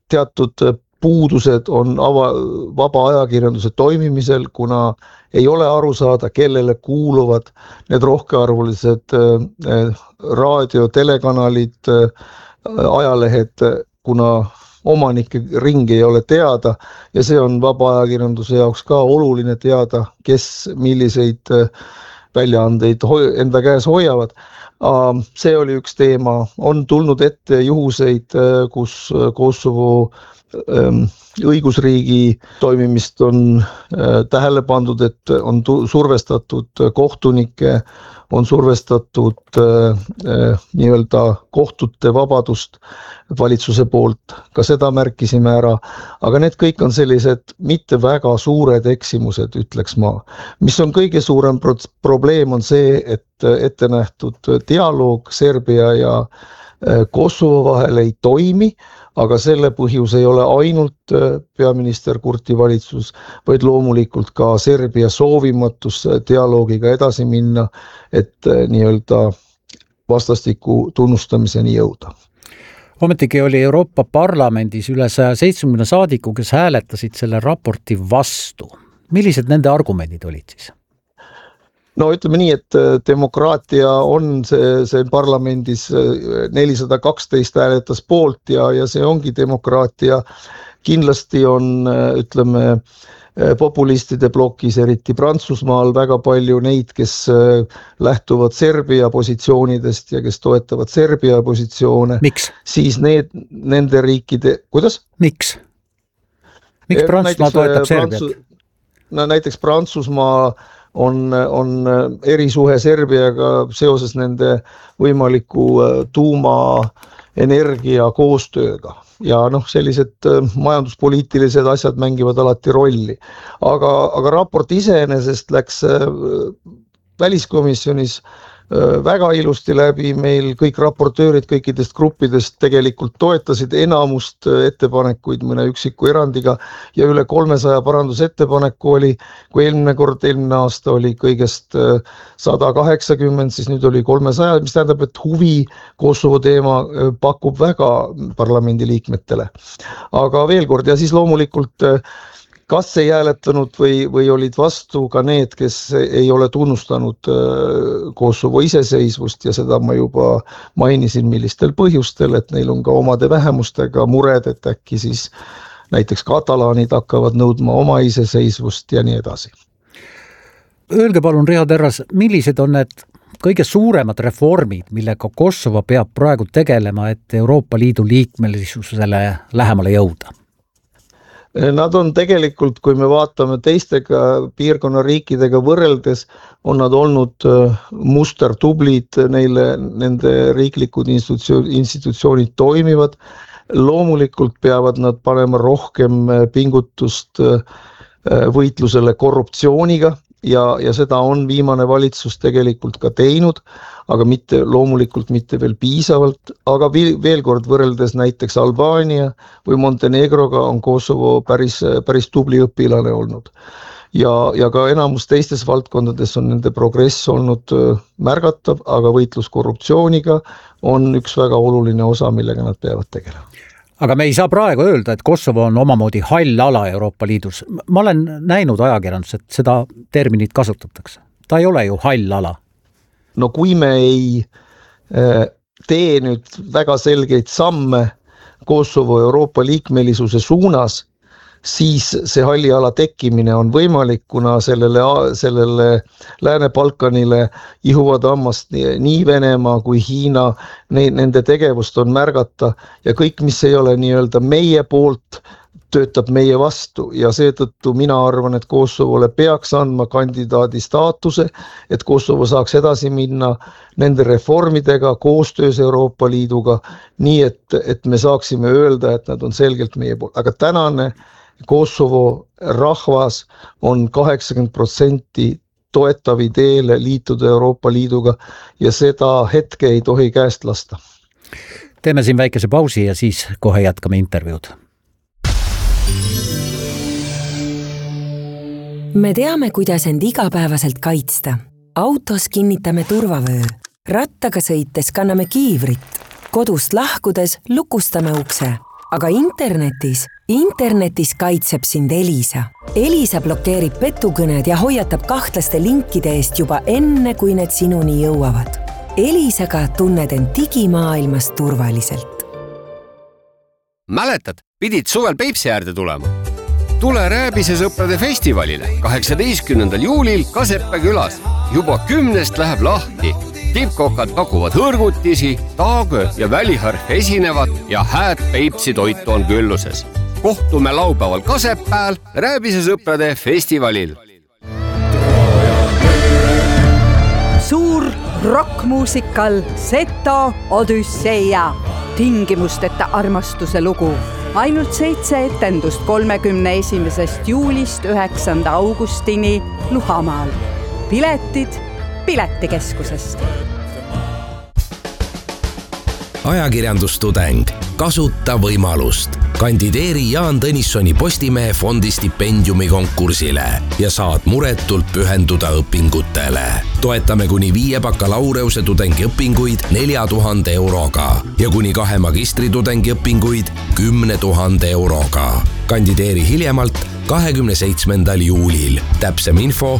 teatud puudused on vaba ajakirjanduse toimimisel, kuna ei ole aru saada, kellele kuuluvad need rohkearvulised raadio, telekanalid, ajalehed, kuna omanike ringi ei ole teada ja see on vaba ajakirjanduse jaoks ka oluline teada, kes milliseid väljaandeid enda käes hoiavad. See oli üks teema. On tulnud ette juhuseid, kus Kosovo õigusriigi toimimist on tähele pandud, et on survestatud kohtunikke, on survestatud nii-öelda kohtute vabadust valitsuse poolt, ka seda märkisime ära, aga need kõik on sellised mitte väga suured eksimused, ütleks ma. Mis on kõige suurem probleem on see, et ette nähtud dialoog Serbia ja Kosovo vahel ei toimi, aga selle põhjus ei ole ainult peaminister Kurti valitsus, vaid loomulikult ka Serbia soovimatus dialoogiga edasi minna, et nii-öelda vastastiku tunnustamiseni jõuda. Ometigi oli Euroopa Parlamendis üle 170 saadiku, kes hääletasid selle raporti vastu. Millised nende argumendid olid siis? No ütleme nii, et demokraatia on see parlamendis 412 hääletas poolt ja see ongi demokraatia. Kindlasti on, ütleme, populistide blokis, eriti Prantsusmaal väga palju neid, kes lähtuvad Serbia positsioonidest ja kes toetavad Serbia positsioone. Miks? Siis nende riikide... Kuidas? Miks? Miks Prantsusmaa toetab Serbiat? Näiteks Prantsusmaa on erisuhe Serbiaga seoses nende võimaliku tuumaenergia koostööga. Ja sellised majanduspoliitilised asjad mängivad alati rolli. Aga raport iseenesest läks väliskomisjonis väga ilusti läbi, meil kõik raportöörid kõikidest gruppidest tegelikult toetasid enamust ettepanekuid mõne üksiku erandiga ja üle 300 parandusettepaneku oli, kui eelmine aasta oli kõigest 180, siis nüüd oli 300, mis tähendab, et huvi Kosovo teema pakub väga parlamendi liikmetele. Aga veel kord, ja siis loomulikult kas ei hääletanud või olid vastu ka need, kes ei ole tunnustanud Kosovo iseseisvust ja seda ma juba mainisin millistel põhjustel, et neil on ka omade vähemustega mured, et äkki siis näiteks katalaanid hakkavad nõudma oma iseseisvust ja nii edasi. Öelge palun, Riho Terras, millised on need kõige suuremad reformid, millega Kosovo peab praegu tegelema, et Euroopa Liidu liikmelisusele lähemale jõuda? Nad on tegelikult, kui me vaatame teistega piirkonna riikidega võrreldes, on nad olnud mustertublid, nende riiklikud institutsioonid toimivad. Loomulikult peavad nad panema rohkem pingutust võitlusele korruptsiooniga ja seda on viimane valitsus tegelikult ka teinud, aga loomulikult mitte veel piisavalt, aga veel kord võrreldes näiteks Albaania või Montenegroga on Kosovo päris tubli õpilane olnud. Ja ka enamus teistes valdkondades on nende progress olnud märgatav, aga võitlus korruptsiooniga on üks väga oluline osa, millega nad peavad tegelema. Aga me ei saa praegu öelda, et Kosovo on omamoodi hall ala Euroopa Liidus. Ma olen näinud ajakirjandus, et seda terminit kasutatakse. Ta ei ole ju hall ala. No kui me ei tee nüüd väga selgeid samme Kosovo Euroopa liikmelisuse suunas, siis see halli ala tekkimine on võimalik, kuna sellele Lääne-Balkanile ihuvad ammast nii Venemaa kui Hiina, nende tegevust on märgata ja kõik, mis ei ole nii-öelda meie poolt, töötab meie vastu ja seetõttu mina arvan, et Kosovole peaks andma kandidaadi staatuse, et Kosovo saaks edasi minna nende reformidega, koostöös Euroopa Liiduga, nii et me saaksime öelda, et nad on selgelt meie poolt. Aga tänane Kosovo rahvas on 80% toetav ideele liituda Euroopa Liiduga ja seda hetke ei tohi käest lasta. Teeme siin väikese pausi ja siis kohe jätkame intervjuud. Me teame, kuidas end igapäevaselt kaitsta. Autos kinnitame turvavöö. Rattaga sõites kanname kiivrit. Kodust lahkudes lukustame ukse. aga internetis kaitseb sind Elisa. Elisa blokeerib petukõned ja hoiatab kahtlaste linkide eest juba enne, kui need sinuni jõuavad. Elisaga tunned end digimaailmas turvaliselt. Mäletad, pidid suvel Peipsi äärde tulema? Tule Rääbise sõprade festivalile 18. juulil Kaseppe külas. Juba 10 läheb lahti. Tippkokad pakuvad hõrgutisi, taagö ja väliharf esinevad ja hääd Peipsi toitu on külluses. Kohtume laupäeval Kasepääl Rääbise sõprade festivalil. Suur rockmuusikal Seto Odüsseia. Tingimusteta armastuse lugu. Ainult 7 etendust 31. juulist 9. augustini Luhamaal. Piletid Piletikeskusest. Ajakirjandustudeng. Kasuta võimalust. Kandideeri Jaan Tõnissoni Postimehe fondi stipendiumi konkursile ja saad muretult pühenduda õpingutele. Toetame kuni 5 bakalaureuse tudengiõpinguid 4000 euroga ja kuni 2 magistritudengi õpinguid 10 000 euroga. Kandideeri hiljemalt 27. juulil. Täpsem info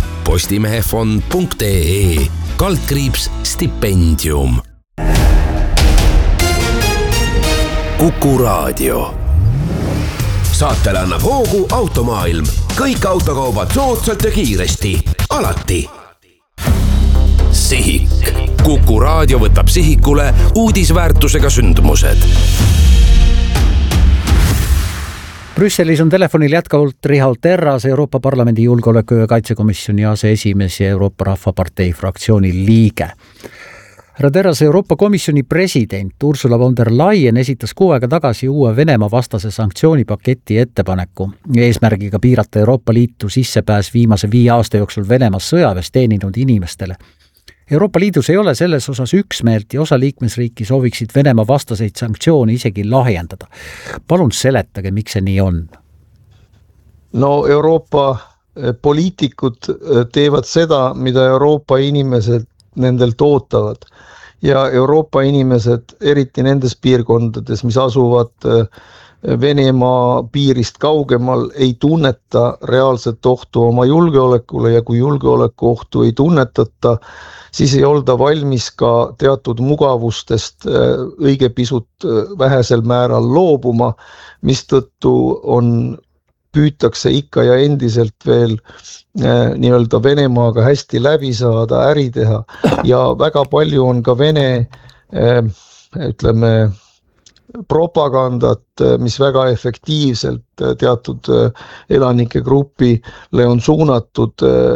postimehefond.ee/stipendium. Kuku Raadio. Saatele annab hoogu Automaailm. Kõik autokaubad soodsalt ja kiiresti. Alati. Sihik. Kuku Raadio võtab sihikule uudisväärtusega sündmused. Brüsselis on telefonil jätkavalt Riho Terras, Euroopa Parlamendi julgeoleku- ja kaitsekomisjoni aseesimees ja Euroopa Rahvapartei fraktsiooni liige. Härra Terras, Euroopa Komisjoni president Ursula von der Leyen esitas 6 aega tagasi uue Venemaa vastase sanktsioonipaketi ettepaneku eesmärgiga piirata Euroopa Liitu sissepääs viimase 5 aasta jooksul Venemaa sõjaväes teeninud inimestele. Euroopa Liidus ei ole selles osas üksmeelt ja osa liikmesriiki sooviksid Venemaa vastaseid sanktsioone isegi lahjendada. Palun seletage, miks see nii on? No Euroopa poliitikud teevad seda, mida Euroopa inimesed nendelt ootavad. Ja Euroopa inimesed, eriti nendes piirkondades, mis asuvad Venemaa piirist kaugemal, ei tunneta reaalset ohtu oma julgeolekule ja kui julgeoleku ohtu ei tunnetata, siis ei olda valmis ka teatud mugavustest õige pisut vähesel määral loobuma, mistõttu püütakse ikka ja endiselt veel nii-öelda Venemaaga hästi läbi saada, äri teha ja väga palju on ka Vene, ütleme, propagandat, mis väga efektiivselt teatud elanike grupile on suunatud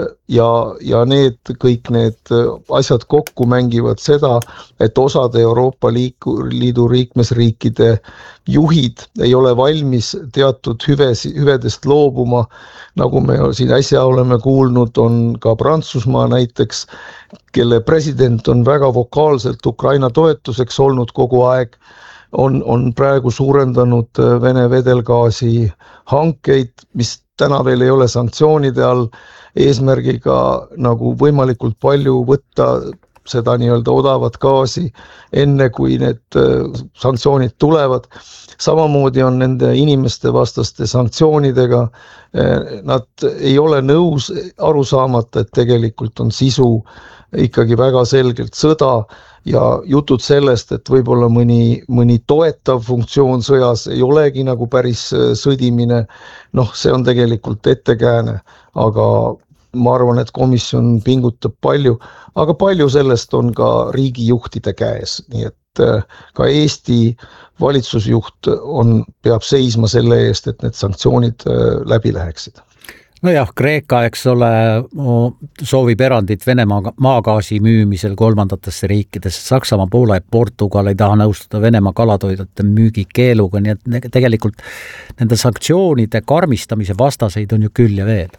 ja kõik need asjad kokku mängivad seda, et osade Euroopa Liidu liikmesriikide juhid ei ole valmis teatud hüvedest loobuma, nagu me siin äsja oleme kuulnud, on ka Prantsusmaa näiteks, kelle president on väga vokaalselt Ukraina toetuseks olnud kogu aeg, on praegu suurendanud Vene vedelgaasi hankeid, mis täna veel ei ole sanktsioonide all, eesmärgiga nagu võimalikult palju võtta seda nii-öelda odavat gaasi enne, kui need sanktsioonid tulevad. Samamoodi on nende inimeste vastaste sanktsioonidega, nad ei ole nõus aru saamata, et tegelikult on sisu ikkagi väga selgelt sõda ja jutud sellest, et võib-olla mõni toetav funktsioon sõjas ei olegi nagu päris sõdimine, see on tegelikult ettekääne, aga ma arvan, et komisjon pingutab palju, aga palju sellest on ka riigijuhtide käes, nii et ka Eesti valitsusjuht peab seisma selle eest, et need sanktsioonid läbi läheksid. Nojah, Kreeka, eks ole, soovib erandit Venemaa maagaasi müümisel kolmandatesse riikidesse. Saksamaa, Poola ja Portugal ei taha nõustuda Venemaa kalatoidete müügikeeluga, nii et tegelikult nende sanktsioonide karmistamise vastaseid on ju küll ja veel.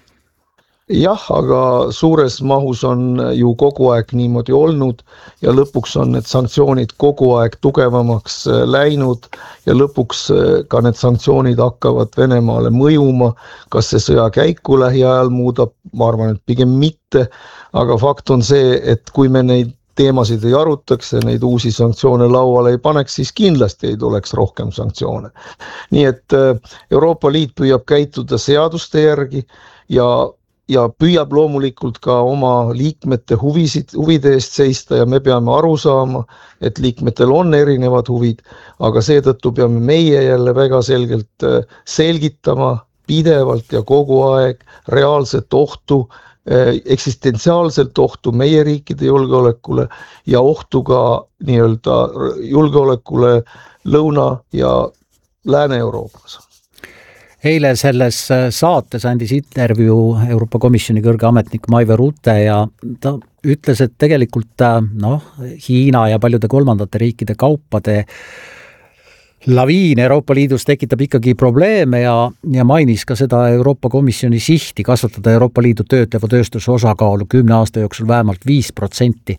Jah, aga suures mahus on ju kogu aeg niimoodi olnud ja lõpuks on need sanktsioonid kogu aeg tugevamaks läinud ja lõpuks ka need sanktsioonid hakkavad Venemaale mõjuma. Kas see sõja käiku lähiajal muudab? Ma arvan, et pigem mitte, aga fakt on see, et kui me neid teemasid ei arutaks ja neid uusi sanktsioone lauale ei paneks, siis kindlasti ei tuleks rohkem sanktsioone. Nii et Euroopa Liit püüab käituda seaduste järgi ja püüab loomulikult ka oma liikmete huvide eest seista ja me peame aru saama, et liikmetel on erinevad huvid, aga seetõttu peame meie jälle väga selgelt selgitama pidevalt ja kogu aeg reaalset ohtu, eksistentsiaalselt ohtu meie riikide julgeolekule ja ohtu ka nii-öelda julgeolekule Lõuna- ja Lääne-Euroopas. Eile selles saates andis intervjuu Euroopa Komisjoni kõrge ametnik Maive Rute ja ta ütles, et tegelikult Hiina ja paljude kolmandate riikide kaupade laviin Euroopa Liidus tekitab ikkagi probleeme ja mainis ka seda Euroopa Komisjoni sihti kasvatada Euroopa Liidu töötleva tööstuse osakaalu 10 aasta jooksul vähemalt 5%.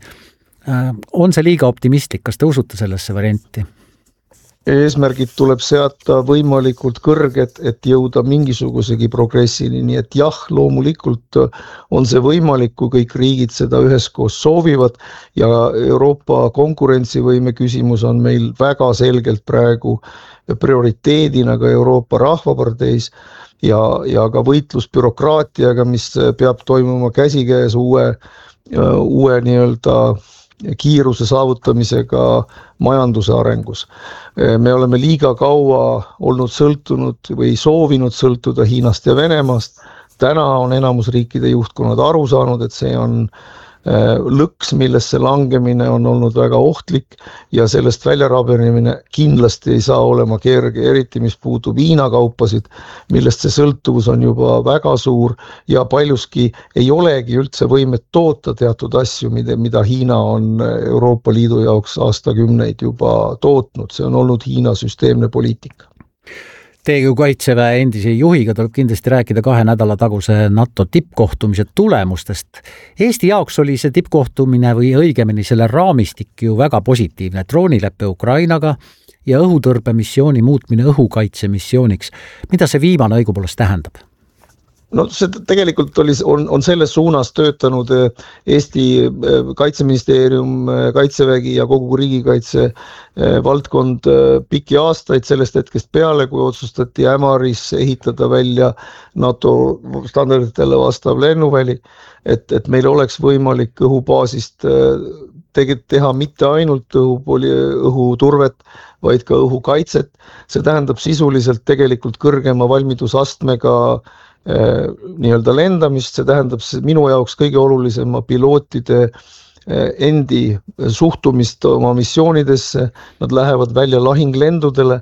On see liiga optimistlik, kas te usute sellesse varianti? Eesmärgid tuleb seata võimalikult kõrged, et jõuda mingisugusegi progressini, nii et jah, loomulikult on see võimalik, kui kõik riigid seda üheskoos soovivad ja Euroopa konkurentsivõime küsimus on meil väga selgelt praegu prioriteedina ka Euroopa Rahvaparteis ja ka võitlus bürokraatiaga, mis peab toimuma käsikäes uue nii-öelda kiiruse saavutamisega majanduse arengus. Me oleme liiga kaua olnud sõltunud või soovinud sõltuda Hiinast ja Venemaast. Täna on enamus riikide juhtkonnad aru saanud, et see on lõks, millesse langemine on olnud väga ohtlik ja sellest välja rabenemine kindlasti ei saa olema kerge, eriti mis puutub Hiina kaupasid, millest see sõltuvus on juba väga suur ja paljuski ei olegi üldse võimet toota teatud asju, mida Hiina on Euroopa Liidu jaoks aastakümneid juba tootnud. See on olnud Hiina süsteemne poliitika. Teie kui Kaitseväe endise juhiga tuleb kindlasti rääkida 2 nädala taguse NATO tippkohtumise tulemustest. Eesti jaoks oli see tippkohtumine või õigemini selle raamistik ju väga positiivne. Droonileppe Ukrainaga ja õhutõrbemissiooni muutmine õhukaitsemissiooniks. Mida see viimane õigupoolest tähendab? No see tegelikult on selles suunas töötanud Eesti Kaitseministeerium, Kaitsevägi ja kogu riigikaitse valdkond pikki aastaid sellest hetkest peale, kui otsustati Ämaris ehitada välja NATO standarditele vastav lennuväli, et meil oleks võimalik õhubaasist teha mitte ainult õhuturvet, vaid ka õhukaitset. See tähendab sisuliselt tegelikult kõrgema valmidusastmega nii-öelda lendamist, see tähendab minu jaoks kõige olulisema pilootide endi suhtumist oma missioonidesse, nad lähevad välja lahinglendudele,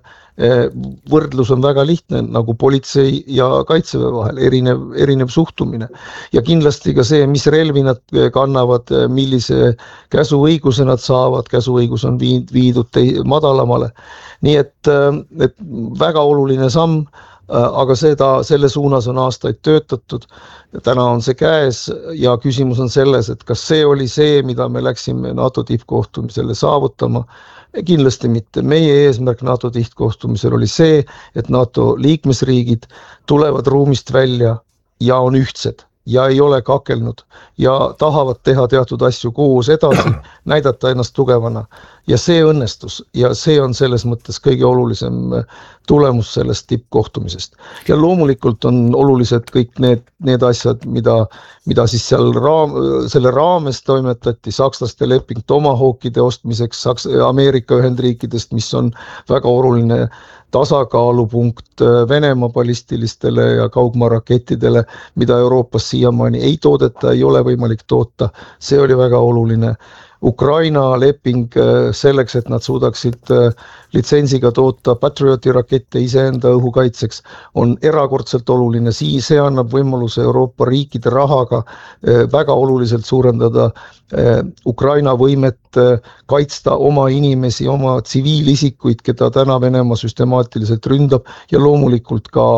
võrdlus on väga lihtne, nagu politsei ja kaitseväe vahel, erinev suhtumine. Ja kindlasti ka see, mis relvi nad kannavad, millise käsuõiguse nad saavad, käsuõigus on viidud madalamale. Nii et väga oluline samm, aga selle suunas on aastaid töötatud, täna on see käes ja küsimus on selles, et kas see oli see, mida me läksime NATO tippkohtumisele saavutama. Kindlasti mitte. Meie eesmärk NATO tippkohtumisel oli see, et NATO liikmesriigid tulevad ruumist välja ja on ühtsed ja ei ole kakelnud ja tahavad teha teatud asju koos edasi, näidata ennast tugevana. Ja see õnnestus ja see on selles mõttes kõige olulisem tulemus sellest tippkohtumisest. Ja loomulikult on olulised kõik need asjad, mida siis selle raames toimetati, sakslaste leping Tomahawkide ostmiseks Ameerika Ühendriikidest, mis on väga oluline tasakaalupunkt Venemaa ballistilistele ja kaugmaarakettidele, mida Euroopas siiamaani ei toodeta, ei ole võimalik toota. See oli väga oluline. Ukraina leping selleks, et nad suudaksid litsensiga toota Patrioti rakette iseenda õhukaitseks, on erakordselt oluline. See annab võimaluse Euroopa riikide rahaga väga oluliselt suurendada Ukraina võimet kaitsta oma inimesi, oma tsiviilisikuid, keda täna Venemaa süstemaatiliselt ründab ja loomulikult ka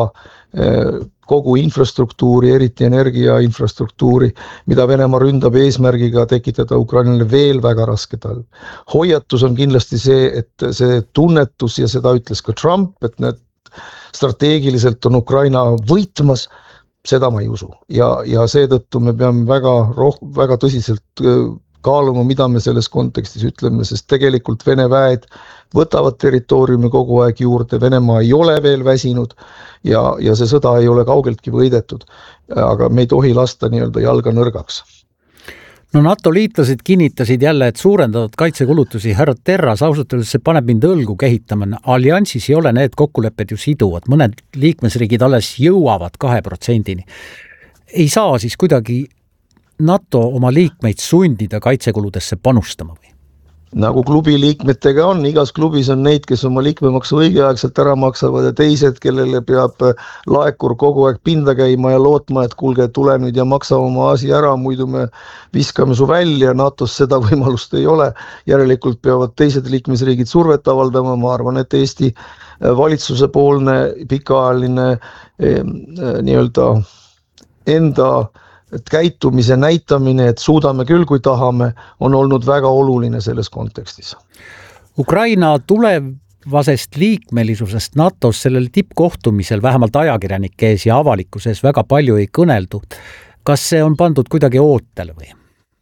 kogu infrastruktuuri, eriti energia infrastruktuuri, mida Venemaa ründab eesmärgiga tekitada Ukrainale veel väga raske talv. Hoiatus on kindlasti see, et see tunnetus ja seda ütles ka Trump, et need strateegiliselt on Ukraina võitmas, seda ma ei usu. Ja seetõttu me peame väga tõsiselt kaaluma, mida me selles kontekstis ütleme, sest tegelikult Vene väed võtavad territooriumi kogu aeg juurde, Venemaa ei ole veel väsinud ja see sõda ei ole kaugeltki võidetud, aga me ei tohi lasta nii-öelda jalga nõrgaks. No NATO liitlased kinnitasid jälle, et suurendavad kaitsekulutusi. Härra Terras, ausalt öeldes see paneb mind õlgu kehitama. Alliansis ei ole need kokkulepped ju siduvad. Mõned liikmesriigid alles jõuavad 2%-ni. Ei saa siis kuidagi NATO oma liikmeid sundida kaitsekuludesse panustama või? Nagu klubi liikmetega on, igas klubis on neid, kes oma liikmemaksu õigeaegselt ära maksavad ja teised, kellele peab laekur kogu aeg pinda käima ja lootma, et kuulge, tule nüüd ja maksa oma asi ära, muidu me viskame su välja, NATOs seda võimalust ei ole. Järelikult peavad teised liikmesriigid survet avaldama, ma arvan, et Eesti valitsuse poolne pikaajaline nii-öelda enda käitumise näitamine, et suudame küll, kui tahame, on olnud väga oluline selles kontekstis. Ukraina tulevasest liikmelisusest NATOs sellel tippkohtumisel vähemalt ajakirjanike ees ja avalikkuses väga palju ei kõneldud. Kas see on pandud kuidagi ootele või?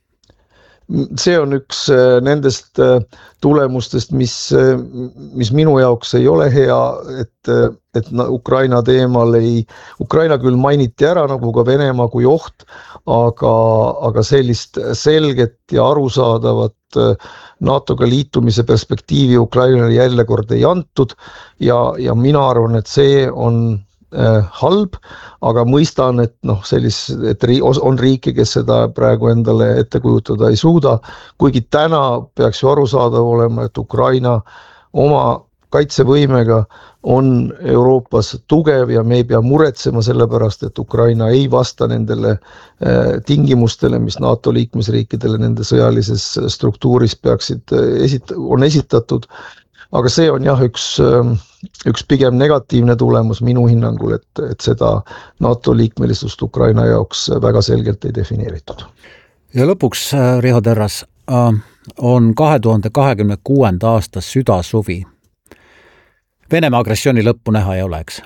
See on üks nendest tulemustest, mis minu jaoks ei ole hea, et Ukraina teemal Ukraina küll mainiti ära nagu ka Venemaa kui oht, aga sellist selget ja arusaadavat NATOga liitumise perspektiivi Ukrainale jälle kord ei antud ja mina arvan, et see on halb, aga mõistan, et et on riike, kes seda praegu endale ette kujutada ei suuda, kuigi täna peaks ju arusaadav olema, et Ukraina oma kaitsevõimega on Euroopas tugev ja me ei pea muretsema sellepärast, et Ukraina ei vasta nendele tingimustele, mis NATO liikmesriikidele nende sõjalises struktuuris on esitatud. Aga see on jah üks pigem negatiivne tulemus minu hinnangul, et seda NATO liikmelisust Ukraina jaoks väga selgelt ei defineeritud. Ja lõpuks, Riho Terras, on 2026. aasta südasuvi. Venemaa agressiooni lõppu näha ei oleks.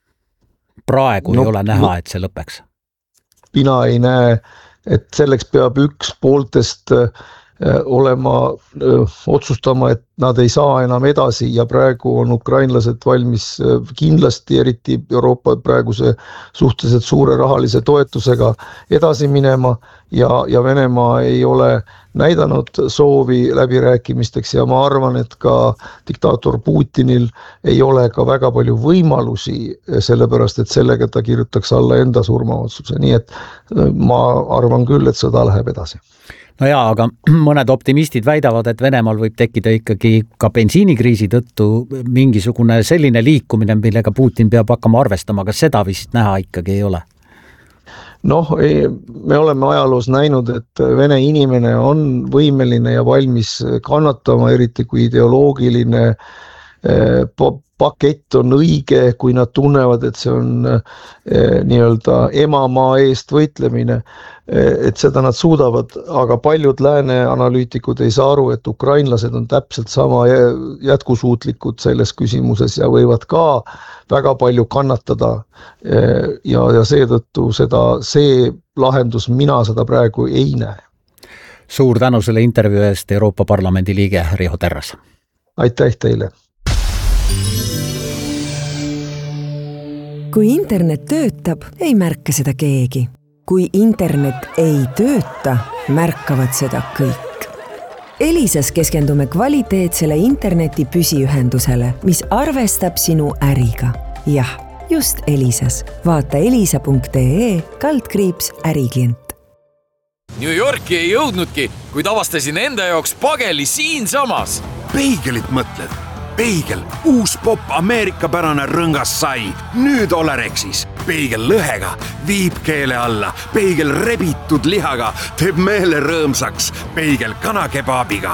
Praegu ei ole näha, et see lõpeks. Mina ei näe, et selleks peab üks pooltest olema otsustama, et nad ei saa enam edasi ja praegu on ukrainlased valmis kindlasti, eriti Euroopa praeguse suhteliselt suure rahalise toetusega edasi minema ja Venemaa ei ole näidanud soovi läbirääkimisteks ja ma arvan, et ka diktaator Putinil ei ole ka väga palju võimalusi, sellepärast et sellega ta kirjutaks alla enda surmaotsuse, nii et ma arvan küll, et sõda läheb edasi. No jaa, aga mõned optimistid väidavad, et Venemaal võib tekkida ikkagi ka bensiinikriisi tõttu mingisugune selline liikumine, millega Putin peab hakkama arvestama, aga seda vist näha ikkagi ei ole. Me oleme ajaloos näinud, et Vene inimene on võimeline ja valmis kannatama, eriti kui ideoloogiline pakett on õige, kui nad tunnevad, et see on nii-öelda emamaa eest võitlemine, et seda nad suudavad, aga paljud lääne analüütikud ei saa aru, et ukrainlased on täpselt sama jätkusuutlikud selles küsimuses ja võivad ka väga palju kannatada ja seetõttu see lahendus mina seda praegu ei näe. Suur tänu selle intervjuu eest, Euroopa Parlamendi liige Riho Terras. Aitäh teile. Kui internet töötab, ei märka seda keegi. Kui internet ei tööta, märkavad seda kõik. Elisas keskendume kvaliteetsele interneti püsiühendusele, mis arvestab sinu äriga. Jah, just Elisas. Vaata elisa.ee/äriklient. New Yorki ei jõudnudki, kuid avastasin enda jaoks pageli siinsamas. Peigelit mõtled? Peigel, uus popp ameerikapärane rõngas sai. Nüüd Olerexis. Peigel lõhega, viib keele alla. Peigel rebitud lihaga, teeb meele rõõmsaks. Peigel kanakebaabiga.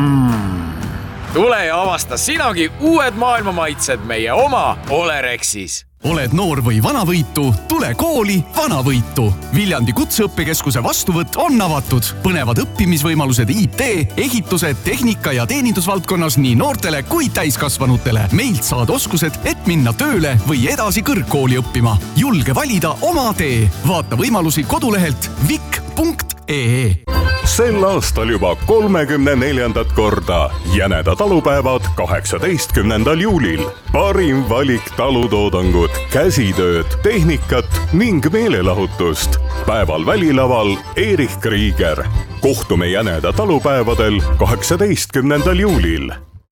Tule ja avasta sinagi uued maailmamaitsed meie oma Olerexis. Oled noor või vanavõitu, tule kooli vanavõitu. Viljandi kutseõppekeskuse vastuvõtt on avatud. Põnevad õppimisvõimalused IT, ehituse, tehnika ja teenindusvaldkonnas nii noortele kui täiskasvanutele. Meilt saad oskused, et minna tööle või edasi kõrgkooli õppima. Julge valida oma tee. Vaata võimalusi kodulehelt vik.ee. Sel aastal juba 34. korda Jäneda talupäevad 18. juulil. Parim valik talutoodangut, käsitööd, tehnikat ning meelelahutust. Päeval välilaval Erich Krieger. Kohtume Jäneda talupäevadel 18. juulil.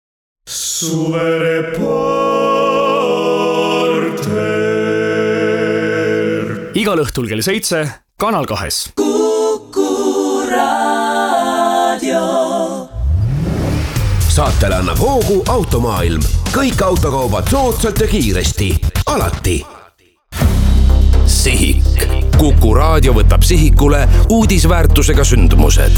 Suvereporter. Igal õhtul kell 7 Kanal 2. Kuku Raadio. Saatele annab hoogu Automaailm. Kõik autokaubad soodsalt ja kiiresti. Alati. Sihik. Kuku Raadio võtab sihikule uudisväärtusega sündmused.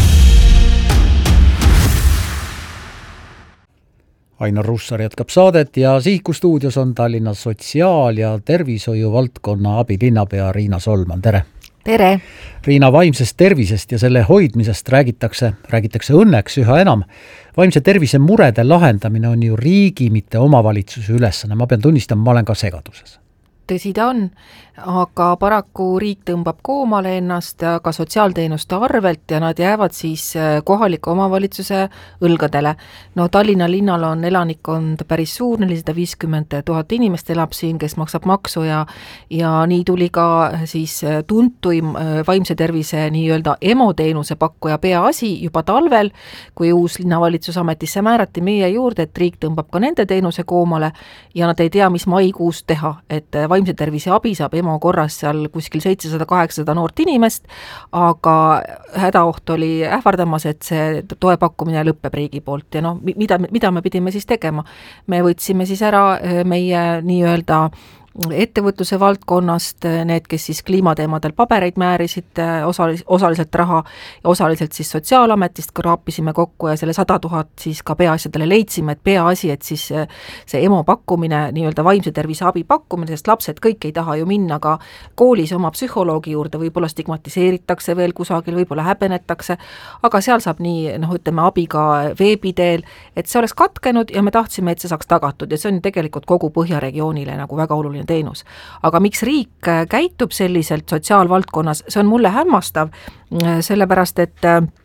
Ainar Russar jätkab saadet ja Sihiku stuudios on Tallinna sotsiaal- ja tervishoiu valdkonna abilinnapea Riina Solman. Tere! Tere! Riina, vaimsest tervisest ja selle hoidmisest räägitakse õnneks üha enam. Vaimse tervise murede lahendamine on ju riigi, mitte omavalitsuse ülesanne. Ma pean tunnistama, ma olen ka segaduses. Tõsi ta on, aga paraku riik tõmbab koomale ennast ka sotsiaalteenuste arvelt ja nad jäävad siis kohaliku omavalitsuse õlgadele. No Tallinna linnal on elanikkond päris suur, 450 000 inimest elab siin, kes maksab maksu ja nii tuli ka siis tuntuim vaimse tervise nii-öelda emoteenuse pakkuja Peaasi juba talvel, kui uus linnavalitsus ametisse määrati meie juurde, et riik tõmbab ka nende teenuse koomale ja nad ei tea, mis maikuus teha, et vaimse tervise abi saab EMO korras seal kuskil 700-800 noort inimest, aga hädaoht oli ähvardamas, et see toepakkumine lõppeb riigi poolt ja mida me pidime siis tegema? Me võtsime siis ära meie nii-öelda ettevõtluse valdkonnast, need, kes siis kliimateemadel pabereid määrisid, osaliselt raha ja osaliselt siis Sotsiaalametist kraapisime kokku ja selle 100 000 siis ka Peaasjadele leidsime, et Peaasi, et siis see EMO pakkumine, nii-öelda vaimse tervise abi pakkumine, sest lapsed kõik ei taha ju minna ka koolis oma psühholoogi juurde, võib-olla stigmatiseeritakse veel kusagil, võib-olla häbenetakse, aga seal saab nii, ütleme, abi ka veebiteel, et see oleks katkenud ja me tahtsime, et see saaks tagatud ja see on tegelikult kogu Põhjaregioonile nagu väga oluline teenus. Aga miks riik käitub selliselt sotsiaalvaldkonnas, see on mulle hämmastav, sellepärast et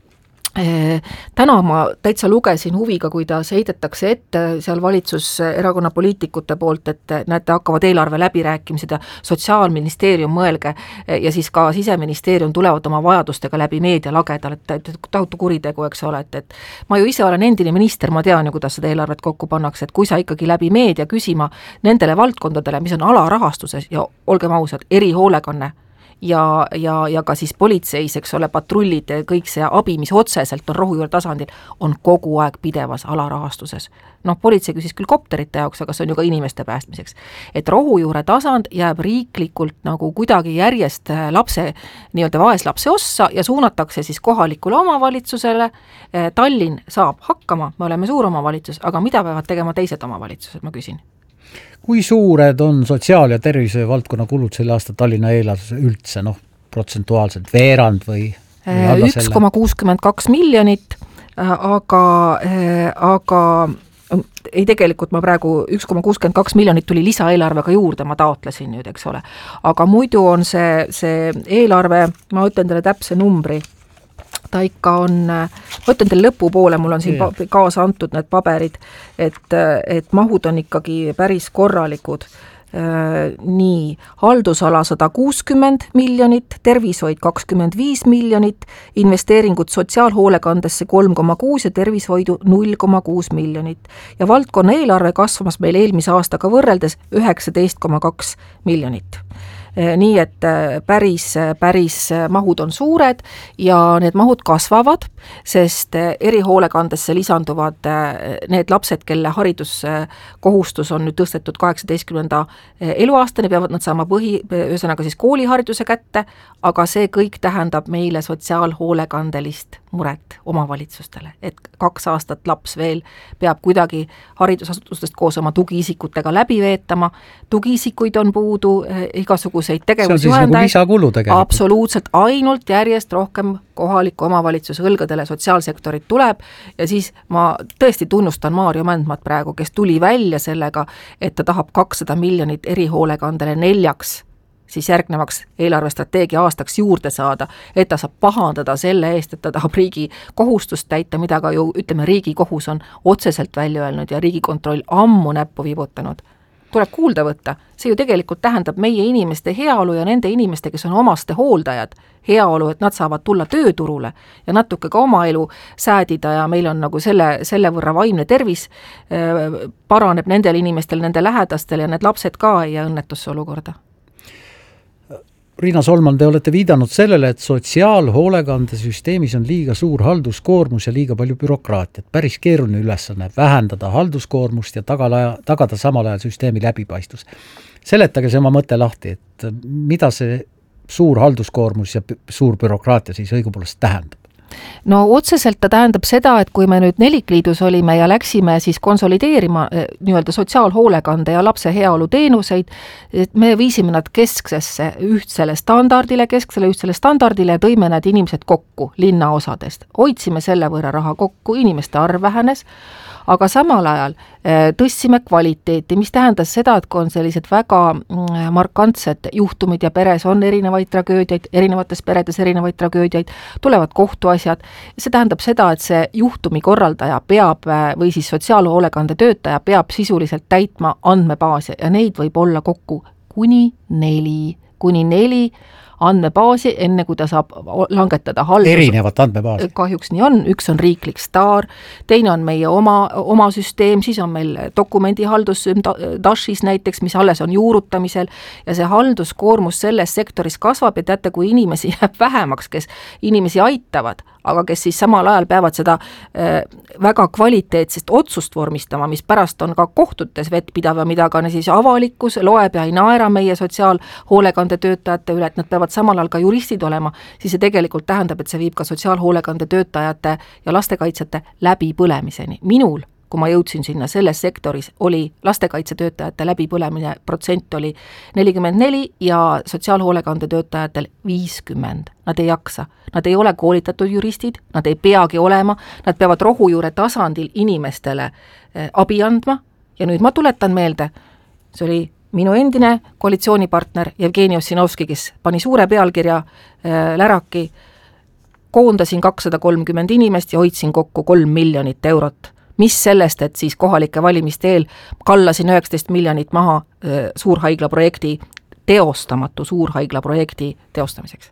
täna ma täitsa lugesin huviga, kuidas heidetakse ette seal valitsuserakonna poliitikute poolt, et näete, hakkavad eelarve läbirääkimised ja Sotsiaalministeerium mõelge ja siis ka Siseministeerium tulevad oma vajadustega läbi meedia lagedal, et tahutu kuritegu, eks ole, et ma ju ise olen endine minister, ma tean ju, kuidas seda eelarvet kokku pannakse, et kui sa ikkagi läbi meedia küsima nendele valdkondadele, mis on alarahastuses ja olgem ausad, erihoolekanne ja ka siis politseis, eks ole, patrullid, kõik see abi, mis otseselt on rohujuure tasandil, on kogu aeg pidevas alarahastuses. Politsei küsis küll kopterite jaoks, aga see on ju ka inimeste päästmiseks. Et rohujuure tasand jääb riiklikult nagu kuidagi järjest lapse, nii-öelda vaeslapse ossa ja suunatakse siis kohalikule omavalitsusele. Tallinn saab hakkama, me oleme suur omavalitsus, aga mida peavad tegema teised omavalitsused, ma küsin? Kui suured on sotsiaal- ja tervishoiu valdkonna kulud selle aasta Tallinna eelarves üldse, protsentuaalselt veerand või 1,62 miljonit, aga ei, tegelikult ma praegu 1,62 miljonit tuli lisaeelarvega juurde, ma taotlesin nüüd, eks ole. Aga muidu on see eelarve, ma ütlen teile täpse numbri, ta ikka on, ma ütlen teile lõpupoole, mul on siin kaasa antud need paberid, et mahud on ikkagi päris korralikud. Nii, haldusala 160 miljonit, tervishoid 25 miljonit, investeeringud sotsiaalhoolekandesse 3,6 ja tervishoidu 0,6 miljonit. Ja valdkonna eelarve kasvamas meil eelmise aastaga võrreldes 19,2 miljonit. Nii et päris mahud on suured ja need mahud kasvavad, sest erihoolekandesse lisanduvad need lapsed, kelle hariduskohustus on nüüd tõstetud 18. eluaastani, peavad nad saama ühesõnaga siis koolihariduse kätte, aga see kõik tähendab meile sotsiaalhoolekandelist muret omavalitsustele, et 2 aastat laps veel peab kuidagi haridusasutustest koos oma tugiisikutega läbi veetama, tugiisikuid on puudu, igasuguseid tegevusjuhendajaid. See on siis nagu lisakulu tegelikult. Absoluutselt, ainult järjest rohkem kohaliku omavalitsuse õlgadele sotsiaalsektorit tuleb ja siis ma tõesti tunnustan Maarjo Mändmat praegu, kes tuli välja sellega, et ta tahab 200 miljonit erihoolekandele 4 siis järgnevaks eelarvestrateegia aastaks juurde saada, et ta saab pahandada selle eest, et ta tahab riigi kohustust täita, mida ka ju, ütleme, Riigikohus on otseselt välja öelnud ja Riigikontroll ammu näppu vibutanud. Tuleb kuulda võtta, see ju tegelikult tähendab meie inimeste heaolu ja nende inimeste, kes on omaste hooldajad, heaolu, et nad saavad tulla tööturule ja natuke ka oma elu säädida ja meil on nagu selle võrra vaimne tervis paraneb nendel inimestel, nende lähedastel ja need lapsed ka ei jää õnnetusse olukorda. Riina Solman, te olete viidanud sellele, et sotsiaalhoolekandesüsteemis on liiga suur halduskoormus ja liiga palju bürokraatiat. Päris keeruline ülesanne vähendada halduskoormust ja tagada samal ajal süsteemi läbipaistvus. Seletage see oma mõte lahti, et mida see suur halduskoormus ja suur bürokraatia siis õigupoolest tähendab? No otseselt ta tähendab seda, et kui me nüüd Nelikliidus olime ja läksime siis konsolideerima nii-öelda sotsiaalhoolekande ja lapse heaolu teenuseid, et me viisime nad kesksele ühtsele standardile ja tõime need inimesed kokku linnaosadest. Hoidsime selle võrra raha kokku, inimeste arv vähenes, aga samal ajal tõstsime kvaliteeti, mis tähendas seda, et kui on sellised väga markantsed juhtumid ja peres on erinevaid tragöödiaid, erinevates peredes erinevaid tragöödiaid, tulevad kohtuasjad, see tähendab seda, et see juhtumi korraldaja peab või siis sotsiaalhoolekande töötaja peab sisuliselt täitma andmebaasi ja neid võib olla kokku kuni 4 andmebaasi, enne kui ta saab langetada haldus. Erinevat andmebaasi. Kahjuks nii on, üks on riiklik STAR, teine on meie oma süsteem, siis on meil dokumendihaldus DASHis näiteks, mis alles on juurutamisel ja see halduskoormus selles sektoris kasvab ja teate, kui inimesi jääb vähemaks, kes inimesi aitavad, aga kes siis samal ajal peavad seda väga kvaliteetsest otsust vormistama, mis pärast on ka kohtutes vettpidav ja mida ka siis avalikkus loeb ja ei naera meie sotsiaalhoolekande töötajate üle, et nad peavad samal ajal ka juristid olema, siis see tegelikult tähendab, et see viib ka sotsiaalhoolekande töötajate ja lastekaitsjate läbipõlemiseni. Minul, kui ma jõudsin sinna selles sektoris, oli lastekaitsetöötajate läbipõlemine protsent oli 44 ja sotsiaalhoolekande töötajatel 50. Nad ei jaksa, nad ei ole koolitatud juristid, nad ei peagi olema, nad peavad rohujuure tasandil inimestele abi andma ja nüüd ma tuletan meelde, see oli minu endine koalitsioonipartner Jevgeni Ossinovski, kes pani suure pealkirja läraki, koondasin 230 inimest ja hoidsin kokku 3 miljonit eurot. Mis sellest, et siis kohalike valimiste eel kallasin 19 miljonit maha teostamatu suurhaiglaprojekti teostamiseks.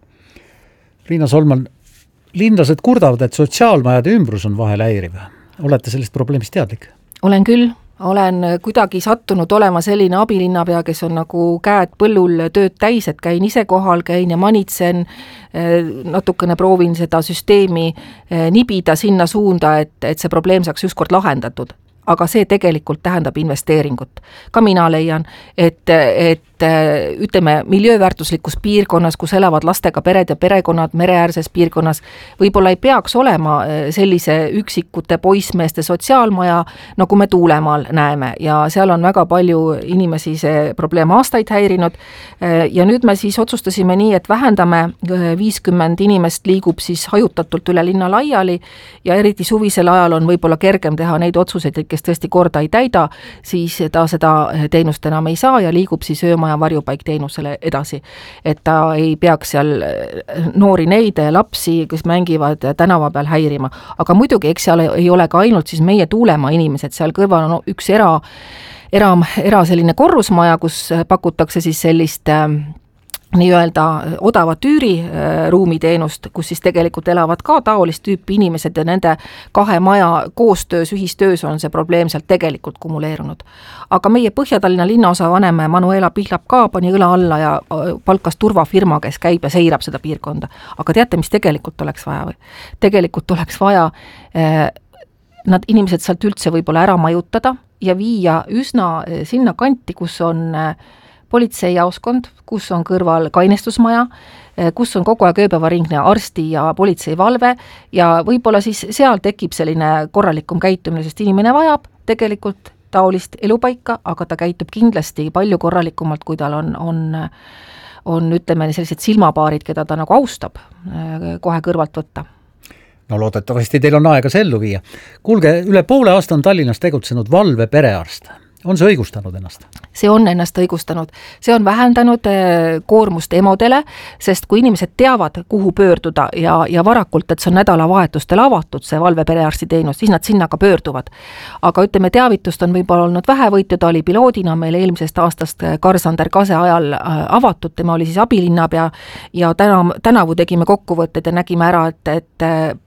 Riina Solman, linlased kurdavad, et sotsiaalmajade ümbrus on vahel häiriv. Olete sellest probleemist teadlik? Olen küll. Olen kuidagi sattunud olema selline abilinnapea, kes on nagu käed põllul tööd täis, et käin ise kohal, käin ja manitsen, natukene proovin seda süsteemi nibida sinna suunda, et see probleem saaks ükskord lahendatud. Aga see tegelikult tähendab investeeringut. Ka mina leian, et ütleme, miljööväärtuslikus piirkonnas, kus elavad lastega pered ja perekonnad mereäärses piirkonnas, võib-olla ei peaks olema sellise üksikute poissmeeste sotsiaalmaja, nagu me Tuulemaal näeme ja seal on väga palju inimesi see probleem aastaid häirinud ja nüüd me siis otsustasime nii, et vähendame 50 inimest liigub siis hajutatult üle linna laiali ja eriti suvisel ajal on võib-olla kergem teha neid otsuseid, kes tõesti korda ei täida, siis ta seda teenust enam ei saa ja liigub siis öömaja varjupaik teenusele edasi. Et ta ei peaks seal noori neid lapsi, kes mängivad tänava peal häirima. Aga muidugi, eks seal ei ole ka ainult siis meie Tuulemaa inimesed, seal kõrval on üks era selline korrusmaja, kus pakutakse siis sellist nii-öelda odavat üüriruumiteenust, kus siis tegelikult elavad ka taolist tüüpi inimesed ja nende kahe maja koostöös, ühistöös on see probleem sealt tegelikult kumuleerunud. Aga meie Põhja-Tallinna linnaosa vanem Manuela Pihlap ka pani õla alla ja palkas turvafirma, kes käib ja seirab seda piirkonda. Aga teate, mis tegelikult oleks vaja või? Tegelikult oleks vaja nad inimesed sealt üldse võib-olla ära majutada ja viia üsna sinna kanti, kus on politseijaoskond, kus on kõrval kainestusmaja, kus on kogu aeg ööpäevaringne arsti ja politseivalve ja võib-olla siis seal tekib selline korralikum käitumine, sest inimene vajab tegelikult taolist elupaika, aga ta käitub kindlasti palju korralikumalt, kui tal on ütleme sellised silmapaarid, keda ta nagu austab kohe kõrvalt võtta. No loodetavasti teil on aega see ellu viia. Kuulge, üle poole aasta on Tallinnas tegutsenud valve perearst. On see õigustanud ennast? See on ennast õigustanud. See on vähendanud koormust emodele, sest kui inimesed teavad, kuhu pöörduda ja varakult, et see on nädalavahetustel avatud, see valveperearsti teenus, siis nad sinna ka pöörduvad. Aga ütleme, teavitust on võib-olla olnud vähevõitu, ta oli piloodina meil eelmisest aastast Karl-Sander Kase ajal avatud, tema oli siis abilinnapea ja tänavu tegime kokkuvõtted ja nägime ära, et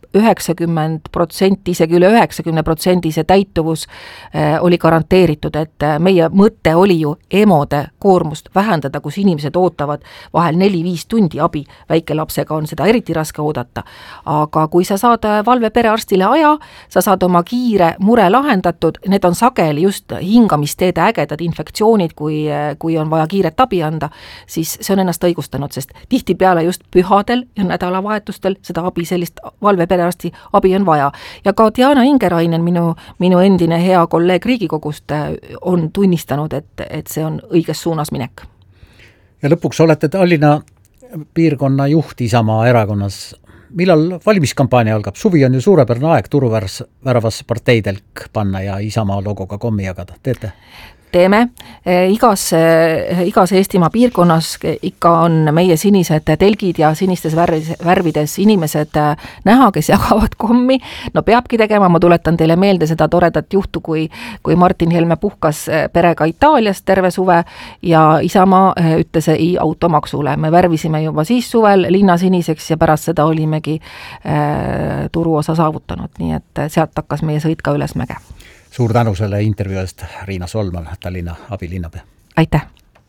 90%, isegi üle 90% see täituvus oli garanteeritud, et meie mõte oli ju emode koormust vähendada, kus inimesed ootavad vahel 4-5 tundi abi, väikelapsega on seda eriti raske oodata. Aga kui sa saad valveperearstile aja, sa saad oma kiire mure lahendatud, need on sageli just hingamisteede ägedad infektsioonid, kui on vaja kiiret abi anda, siis see on ennast õigustanud, sest tihtipeale just pühadel ja nädalavahetustel seda abi sellist valveperearsti abi on vaja. Ja ka Diana Ingerainen, minu endine hea kolleeg Riigikogust, on tunnistanud, et see on õiges suunas minek. Ja lõpuks olete Tallinna piirkonna juht Isamaa erakonnas. Millal valimiskampaania algab? Suvi on ju suurepärane aeg turuväravasse parteidelk panna ja Isamaa logoga kommi jagada. Teete? Teeme. Igas Eestimaa piirkonnas ikka on meie sinised telgid ja sinistes värvides inimesed näha, kes jagavad kommi. No peabki tegema, ma tuletan teile meelde seda toredat juhtu, kui Martin Helme puhkas perega Itaalias terve suve ja Isamaa ütles ei automaksule. Me värvisime juba siis suvel linna siniseks ja pärast seda olimegi turuosa saavutanud, nii et sealt hakkas meie sõit ka ülesmäge. Suur tänu selle intervjuu eest, Riina Solman, Tallinna abilinnapea. Aitäh!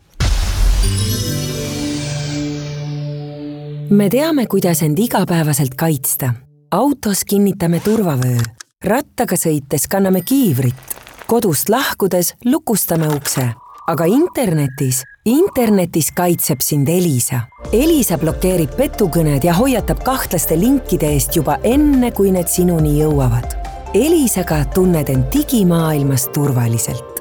Me teame, kuidas end igapäevaselt kaitsta. Autos kinnitame turvavöö. Rattaga sõites kanname kiivrit. Kodust lahkudes lukustame ukse. Aga internetis kaitseb sind Elisa. Elisa blokeerib petukõned ja hoiatab kahtlaste linkide eest juba enne, kui need sinuni jõuavad. Elisaga tunned end digimaailmas turvaliselt.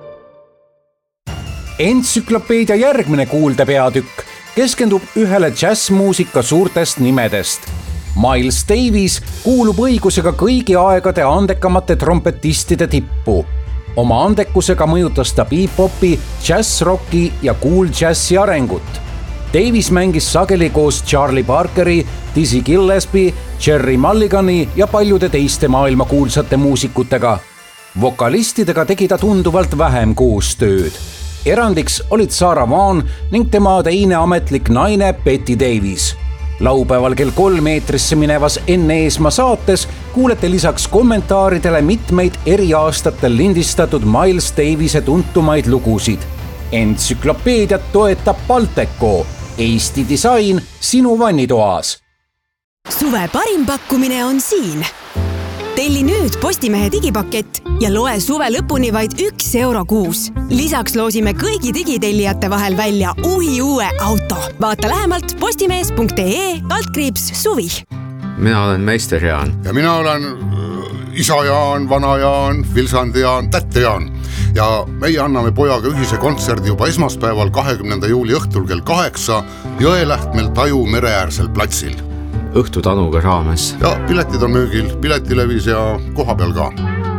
Entsüklopeedia järgmine kuuldepeatükk keskendub ühele jazzmuusika suurtest nimedest. Miles Davis kuulub õigusega kõigi aegade andekamate trompetistide tippu. Oma andekusega mõjutas ta bebop'i, jazzrocki ja cool jazzi arengut. Davis mängis sageli koos Charlie Parkeri, Dizzy Gillespie, Jerry Mulligani ja paljude teiste maailma kuulsate muusikutega. Vokalistidega tegi ta tunduvalt vähem koostööd. Erandiks olid Sarah Vaughan ning tema teine ametlik naine Betty Davis. Laupäeval kell 3 eetrisse minevas Enne Eesmaa saates kuulete lisaks kommentaaridele mitmeid eri aastatel lindistatud Miles Davise tuntumaid lugusid. Entsüklopeediat toetab Balteco, Eesti disain sinu vannitoas. Suve parim pakkumine on siin. Telli nüüd Postimehe digipakett ja loe suve lõpuni vaid €1 kuus. Lisaks loosime kõigi digitellijate vahel välja uue auto. Vaata lähemalt postimees.ee/suvi. Mina olen meister Jaan. Ja mina olen isa Jaan, vana Jaan, Vilsandi Jaan, tätte Jaan. Ja meie anname pojaga ühise kontserdi juba esmaspäeval 20. juuli õhtul kell 8 Jõelähtmel Taju mereäärsel platsil. Õhtutanuga raames. Ja piletid on müügil, piletilevis ja koha peal ka.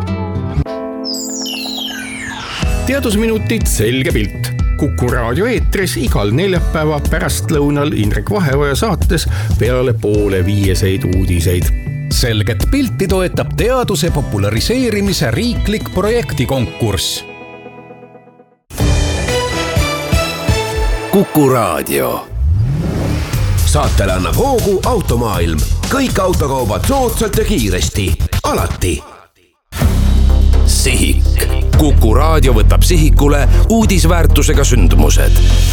Teadusminutid selge pilt. Kuku raadio eetris igal neljapäeva pärastlõunal Indrek Vaheoja saates peale 4:30 uudiseid. Selget pilti toetab teaduse populariseerimise riiklik projektikonkurss. Kuku raadio. Saatele annab hoogu Automaailm. Kõik autokaubad soodsalt ja kiiresti. Alati. Sihik. Kuku raadio võtab sihikule uudisväärtusega sündmused.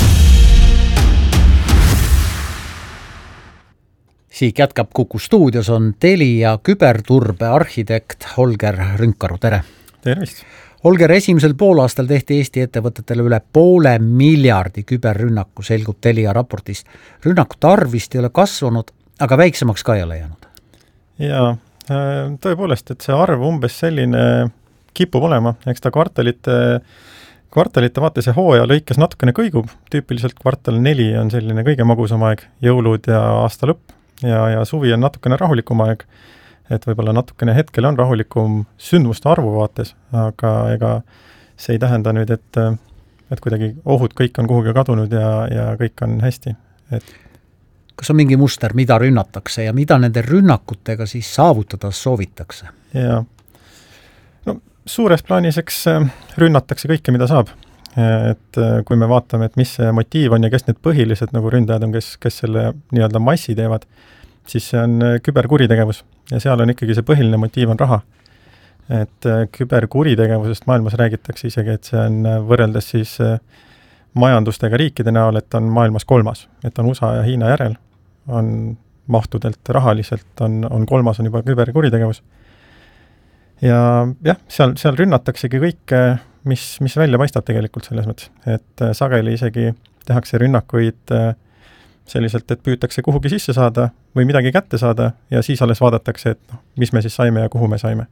Siik jätkab Kuku stuudios on Telia küberturbe arhitekt Holger Rünkaru, tere! Tervist! Holger, esimesel poolaastal tehti Eesti ettevõtetele üle 500 miljardi küberrünnaku, selgub Telia raportist. Rünnakute arv vist ei ole kasvanud, aga väiksemaks ka ei ole jäänud. Jaa, tõepoolest, et see arv umbes selline kipub olema, eks ta kvartalite vaates ja hooaja lõikes natukene kõigub, tüüpiliselt kvartal 4 on selline kõige magusam aeg, jõulud ja aasta lõpp ja suvi on natukene rahulikum aeg, et võib-olla natukene hetkel on rahulikum sündmuste arvu vaates, aga ega see ei tähenda nüüd, et kuidagi ohud kõik on kuhugi kadunud ja kõik on hästi. Kas on mingi muster, mida rünnatakse ja mida nende rünnakutega siis saavutada soovitakse? Ja no, suures plaanis eks rünnatakse kõike, mida saab. Et kui me vaatame, et mis see motiiv on ja kes need põhilised nagu ründajad on, kes selle nii-öelda massi teevad, siis see on küberkuritegevus ja seal on ikkagi see põhiline motiiv on raha. Et küberkuritegevusest maailmas räägitakse isegi, et see on võrreldes siis majandustega riikide näol, et on maailmas 3, et on USA ja Hiina järel, on mahtudelt rahaliselt, on 3 on juba küberkuritegevus. Ja jah, seal rünnataksegi kõike, mis välja paistab tegelikult selles mõttes, et sageli isegi tehakse rünnakuid selliselt, et püütakse kuhugi sisse saada või midagi kätte saada ja siis alles vaadatakse, et mis me siis saime ja kuhu me saime.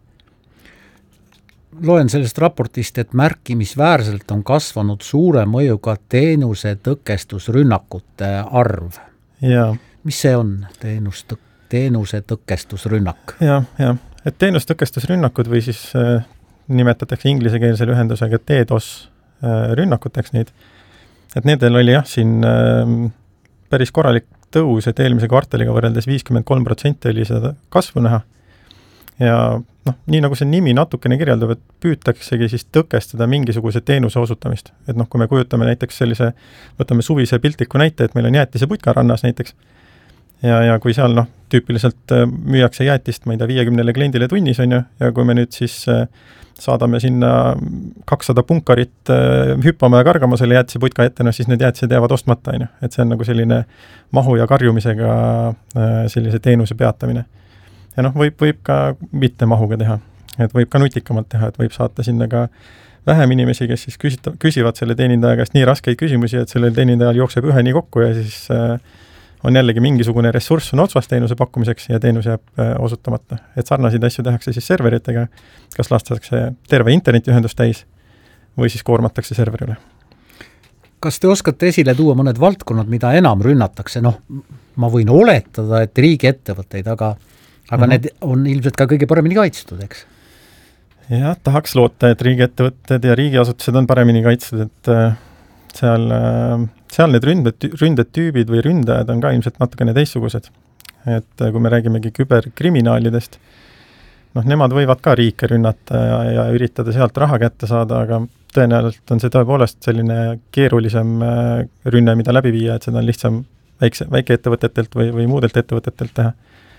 Loen sellest raportist, et märkimisväärselt on kasvanud suure mõjuga teenuse tõkestusrünnakute arv. Ja. Mis see on, teenuse tõkestusrünnak? Ja, et teenustõkestusrünnakud või siis nimetatakse inglisekeelse ühendusega DDoS rünnakuteks neid. Et nendel oli jah, siin päris korralik tõus, et eelmise kvartaliga võrreldes 53% oli seda kasvu näha. Ja nii nagu see nimi natukene kirjeldab, et püütaksegi siis tõkestada mingisuguse teenuse osutamist. Et kui me kujutame näiteks sellise, võtame suvise piltliku näite, et meil on jäätise putka rannas näiteks. Ja kui seal tüüpiliselt müüakse jäätist, ma ei tea, 50 kliendile tunnis on ju, ja kui me nüüd siis saadame sinna 200 punkarit hüppama ja kargama selle jäätise putka ette, siis need jäätised jäävad ostmata, on ju. Et see on nagu selline mahu ja karjumisega sellise teenuse peatamine. Ja võib ka mitte mahuga teha, et võib ka nutikamalt teha, et võib saata sinna ka vähem inimesi, kes siis küsivad selle teenindaja käest nii raskeid küsimusi, et sellel teenindajal jookseb ühe nii kokku ja siis on jällegi mingisugune ressurss on otsvast teenuse pakkumiseks ja teenus jääb osutamata. Et sarnaseid asju tehakse siis serveritega, kas lastakse terve internetiühendus täis või siis koormatakse serverile. Kas te oskate esile tuua mõned valdkonnad, mida enam rünnatakse? Ma võin oletada, et riigiettevõtteid, aga need on ilmselt ka kõige paremini kaitstud, eks? Jah, tahaks loota, et riigiettevõtted ja riigiasutused on paremini kaitstud, et seal need ründetüübid või ründajad on ka ilmselt natukene teistsugused. Et kui me räägimegi küberkriminaalidest, nemad võivad ka riike rünnata ja üritada sealt raha kätte saada, aga tõenäoliselt on see tõepoolest selline keerulisem rünne, mida läbi viia, et seda on lihtsam väikeettevõtetelt või muudelt ettevõtetelt teha.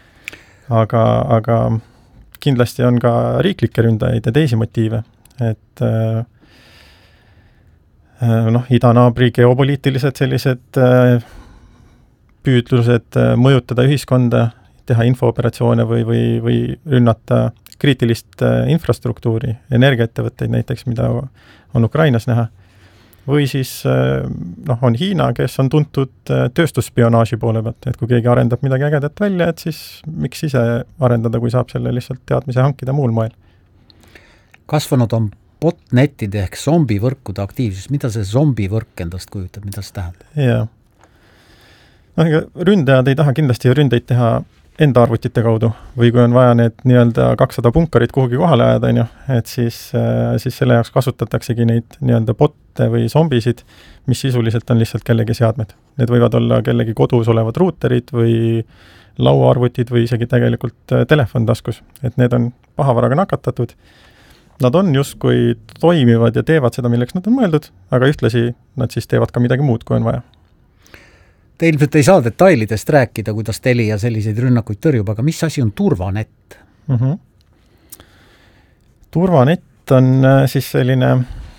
Aga kindlasti on ka riiklikke ründajaid ja teisi motiive, et idanaabri geopoliitilised sellised püüdlused mõjutada ühiskonda, teha infooperatsioone või rünnata kriitilist infrastruktuuri, energiaettevõtteid näiteks, mida on Ukrainas näha. Või siis on Hiina, kes on tuntud tööstusspionaaži poole pealt, et kui keegi arendab midagi ägedat välja, et siis miks ise arendada, kui saab selle lihtsalt teadmise hankida muul moel. Kasvanud on botnetide ehk zombivõrkude aktiivsus. Mida see zombivõrk endast kujutab, mida see tähendab? Jaa. Ründajad ei taha kindlasti ründeid teha enda arvutite kaudu või kui on vaja need nii-öelda 200 punkarit kuhugi kohale ajada, et siis selle jaoks kasutataksegi neid nii-öelda botte või zombisid, mis sisuliselt on lihtsalt kellegi seadmed. Need võivad olla kellegi kodus olevad ruuterid või lauaarvutid või isegi tegelikult telefon taskus, et need on pahavaraga nakatatud. Nad on justkui toimivad ja teevad seda, milleks nad on mõeldud, aga ühtlasi nad siis teevad ka midagi muud, kui on vaja. Te ilmselt ei saa detailidest rääkida, kuidas Telia selliseid rünnakuid tõrjub, aga mis asi on turvanett? Turvanett on siis selline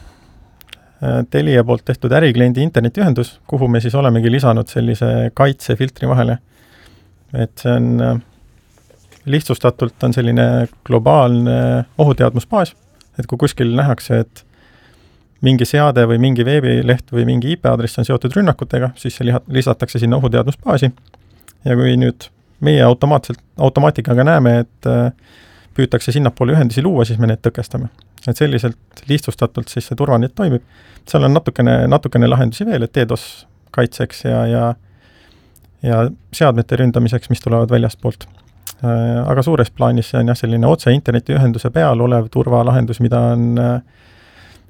Telia poolt tehtud ärikliendi internetiühendus, kuhu me siis olemegi lisanud sellise kaitsefiltri vahele. Et see on lihtsustatult on selline globaalne ohuteadmusbaas, et kui kuskil nähakse, et mingi seade või mingi veebileht või mingi IP-aadress on seotud rünnakutega, siis see lisatakse sinna ohuteadmusbaasi. Ja kui nüüd meie automaatikaga näeme, et püütakse sinnapoole ühendusi luua, siis me need tõkestame. Et selliselt lihtsustatult siis see turvanett toimib. Seal on natukene lahendusi veel, et DDoS kaitseks ja seadmete ründamiseks, mis tulevad väljastpoolt. Aga suures plaanis see on selline otse internetiühenduse peal olev turvalahendus, mida on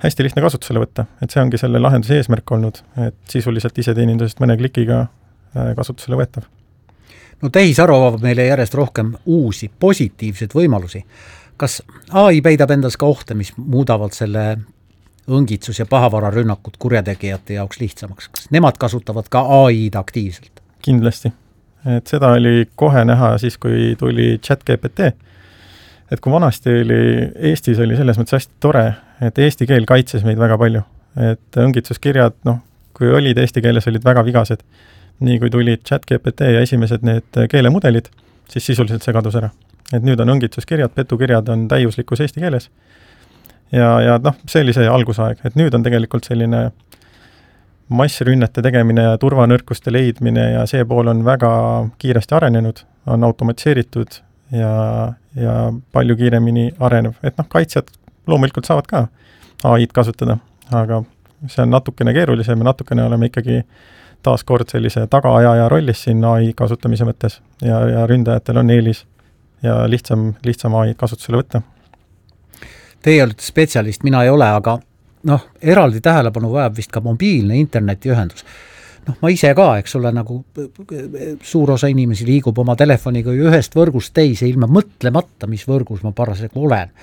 hästi lihtne kasutusele võtta, et see ongi selle lahenduse eesmärk olnud, et sisuliselt iseteenindusest mõne klikiga kasutusele võetav. No tehisaru avab meile järjest rohkem uusi positiivseid võimalusi. Kas AI peidab endas ka ohte, mis muudavad selle õngitsus- ja pahavararünnakud kurjategijate jaoks lihtsamaks? Kas nemad kasutavad ka AI-d aktiivselt? Kindlasti. Et seda oli kohe näha siis, kui tuli ChatGPT. Et kui vanasti Eestis oli selles mõttes hästi tore, et eesti keel kaitses meid väga palju. Et õngitsuskirjad, kui olid eesti keeles, olid väga vigased. Nii kui tulid ChatGPT ja esimesed need keelemudelid, siis sisuliselt see kadus ära. Et nüüd on õngitsuskirjad, petukirjad on täiuslikkus eesti keeles. Ja see oli see algusaeg, et nüüd on tegelikult selline massrünnete tegemine ja turvanõrkuste leidmine ja see pool on väga kiiresti arenenud, on automatiseeritud ja palju kiiremini arenev. Et kaitsjad loomulikult saavad ka AI-d kasutada, aga see on natukene keerulisem ja natukene oleme ikkagi taaskord sellise tagaajaja rollis siin AI kasutamise mõttes ja ründajatel on eelis ja lihtsam AI kasutusele võtta. Teie olete spetsialist, mina ei ole, aga eraldi tähelepanu vajab vist ka mobiilne internetiühendus. Ma ise ka, eks ole, nagu suur osa inimesi liigub oma telefoniga ühest võrgust teise ilma mõtlemata, mis võrgus ma parasjagu olen.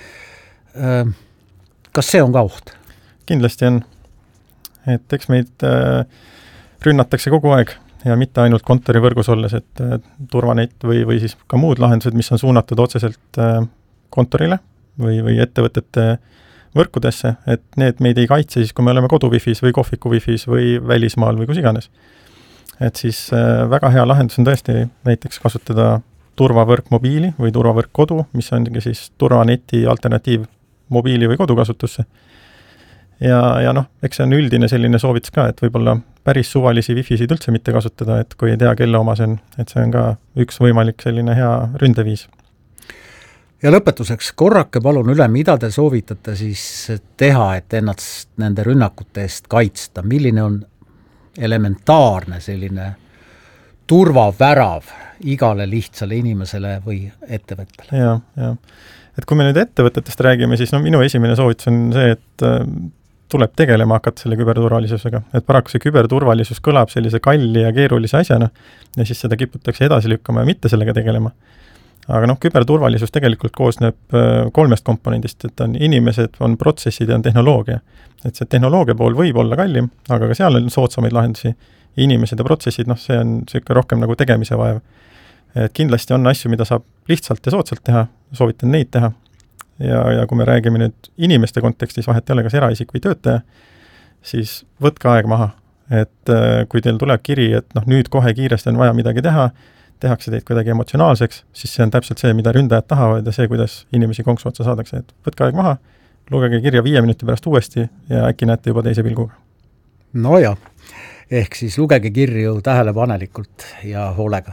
Kas see on ka oht? Kindlasti on. Et eks meid rünnatakse kogu aeg ja mitte ainult kontorivõrgus olles, et turvanet või siis ka muud lahendused, mis on suunatud otseselt kontorile või ettevõtete võrkudesse, et need meid ei kaitse siis, kui me oleme kodu-wifis või kohviku wifis või välismaal või kus iganes. Et siis väga hea lahendus on tõesti näiteks kasutada turvavõrk mobiili või turvavõrk kodu, mis ongi siis turvaneti alternatiiv mobiili või kodukasutusse. Ja eks see on üldine selline soovitus ka, et võib-olla päris suvalisi wifisid üldse mitte kasutada, et kui ei tea, kelle oma see on, et see on ka üks võimalik selline hea ründeviis. Ja lõpetuseks, korrake palun üle, mida te soovitate siis teha, et ennast nende rünnakute eest kaitsta? Milline on elementaarne selline turvavärav igale lihtsale inimesele või ettevõttele? Ja. Et kui me nüüd ettevõtetest räägime, siis minu esimene soovitus on see, et tuleb tegelema hakata selle küberturvalisusega. Et paraku see küberturvalisus kõlab sellise kalli ja keerulise asjana ja siis seda kiputakse edasi lükkama ja mitte sellega tegelema. Aga küberturvalisus tegelikult koosneb 3 komponendist, et on inimesed, on protsessid ja on tehnoloogia. Et see tehnoloogia pool võib olla kallim, aga ka seal on soodsamaid lahendusi. Inimesed ja protsessid, see on selline rohkem nagu tegemise vaev. Et kindlasti on asju, mida saab lihtsalt ja soodsalt teha, soovitan neid teha. Ja kui me räägime nüüd inimeste kontekstis, vahet ei ole kas eraisik või töötaja, siis võtke aeg maha. Et kui teil tuleb kiri, et nüüd kohe kiiresti on vaja midagi teha, tehakse teid kuidagi emotsionaalseks, siis see on täpselt see, mida ründajad tahavad ja see, kuidas inimesi konksu otsa saadakse. Et võtke aeg maha, lugege kirja 5 minuti pärast uuesti ja äkki näete juba teise pilguga. Nojah, ehk siis lugege kirju tähelepanelikult ja hoolega.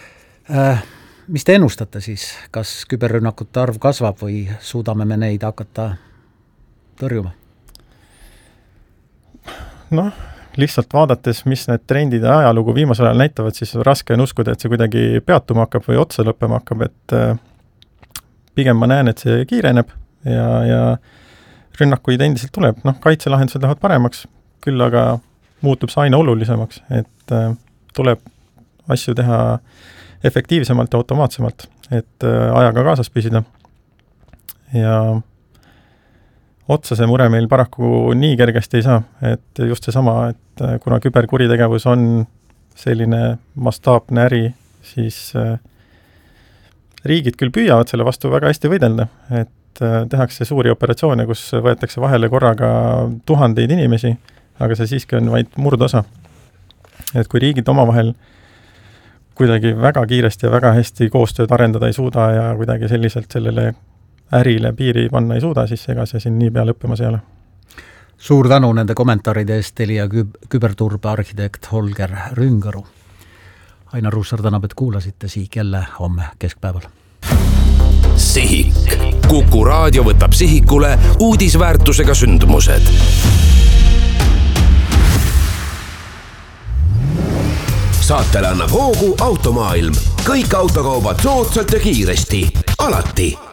Mis te ennustate siis? Kas küberrünnakute arv kasvab või suudame me neid hakata tõrjuma? Lihtsalt vaadates, mis need trendid ja ajalugu viimasel ajal näitavad, siis raske on uskuda, et see kuidagi peatuma hakkab või otsa lõppema hakkab, et pigem ma näen, et see kiireneb ja rünnakuid endiselt tuleb. Kaitselahendused lähevad paremaks, küll aga muutub see aina olulisemaks, et tuleb asju teha efektiivsemalt ja automaatsemalt, et ajaga kaasas püsida. Ja otsa see mure meil paraku nii kergesti ei saa, et just see sama, et kuna küberkuritegevus on selline mastaapne äri, siis riigid küll püüavad selle vastu väga hästi võidelda, et tehakse suuri operatsioone, kus võetakse vahele korraga 1000 inimesi, aga see siiski on vaid murdosa. Et kui riigid omavahel kuidagi väga kiiresti ja väga hästi koostööd arendada ei suuda ja kuidagi selliselt sellele ärile piiri panna ei suuda, siis ega see siin nii pea lõppemas ei ole. Suur tänu nende kommentaaride eest, Telia küberturbe arhitekt Holger Rüngaru. Ainar Ruussaar tänab, et kuulasite Sihik jälle homme keskpäeval. Sihik. Kuku raadio võtab sihikule uudisväärtusega sündmused. Saatele annab hoogu Automaailm. Kõik autokaubad soodsalt ja kiiresti. Alati.